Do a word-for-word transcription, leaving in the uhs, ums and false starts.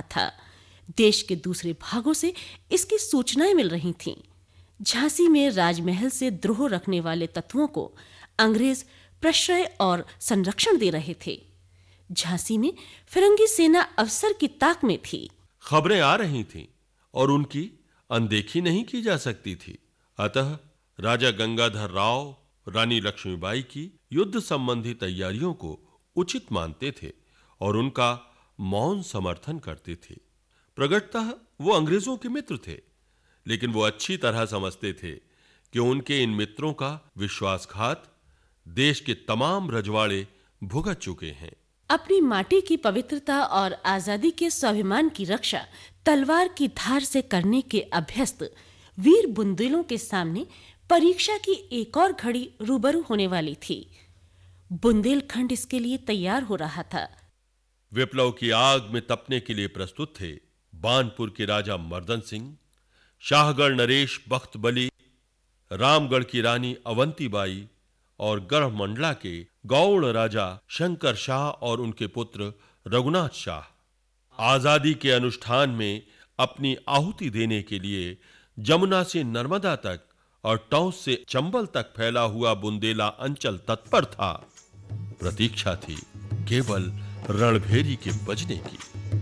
था। देश के दूसरे भागों से इसकी सूचनाएं मिल रही थीं। झांसी में राजमहल से द्रोह रखने वाले तत्वों को अंग्रेज प्रश्रय और संरक्षण दे रहे थे। झांसी में फिरंगी सेना अफसर की ताक में थी। खबरें आ रही थीं और उनकी अनदेखी नहीं की जा सकती थी। अतः राजा गंगाधर राव रानी लक्ष्मीबाई की युद्ध संबंधी तैयारियों को उचित मानते थे और उनका मौन समर्थन करते थे। प्रगटतः वो अंग्रेजों के मित्र थे, लेकिन वो अच्छी तरह समझते थे कि उनके इन मित्रों का विश्वासघात देश के तमाम रजवाड़े भुगत चुके हैं। अपनी माटी की पवित्रता और आजादी के स्वाभिमान की रक्षा तलवार की धार से करने के अभ्यस्त वीर बुंदेलों के सामने परीक्षा की एक और घड़ी रूबरू होने वाली थी। बुंदेलखंड इसके लिए तैयार हो रहा था। विप्लव की आग में तपने के लिए प्रस्तुत थे बानपुर के राजा मर्दन सिंह, शाहगढ़ नरेश बख्त बली, रामगढ़ की रानी अवंतीबाई और गढ़मंडला के गौड़ राजा शंकर शाह और उनके पुत्र रघुनाथ शाह। आजादी के अनुष्ठान में अपनी आहुति देने के लिए जमुना से नर्मदा तक और टौंस से चंबल तक फैला हुआ बुंदेला अंचल तत्पर था। प्रतीक्षा थी केवल रणभेरी के बजने की।